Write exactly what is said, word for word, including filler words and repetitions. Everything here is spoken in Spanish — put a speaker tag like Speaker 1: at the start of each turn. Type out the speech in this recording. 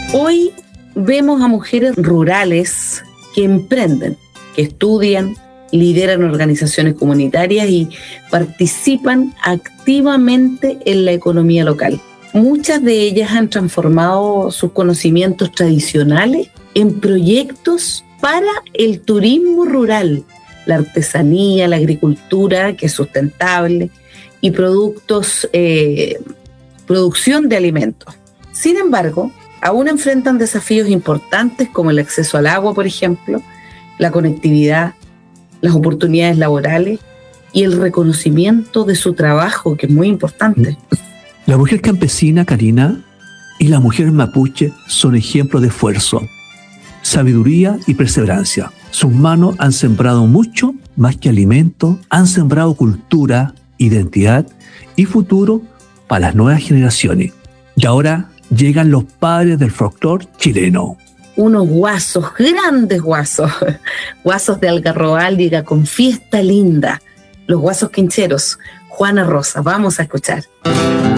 Speaker 1: Hoy vemos a mujeres rurales que emprenden, que estudian, lideran organizaciones comunitarias y participan activamente en la economía local. Muchas de ellas han transformado sus conocimientos tradicionales en proyectos para el turismo rural, la artesanía, la agricultura, que es sustentable, y productos, eh, producción de alimentos. Sin embargo, aún enfrentan desafíos importantes como el acceso al agua, por ejemplo, la conectividad, las oportunidades laborales y el reconocimiento de su trabajo, que es muy importante.
Speaker 2: La mujer campesina, Karina, y la mujer mapuche son ejemplos de esfuerzo, sabiduría y perseverancia. Sus manos han sembrado mucho más que alimento, han sembrado cultura, identidad y futuro para las nuevas generaciones. Y ahora llegan los padres del folclore chileno.
Speaker 1: Unos guasos, grandes guasos, guasos de Algarrobaldiga con fiesta linda, los guasos quincheros. Juana Rosa, vamos a escuchar.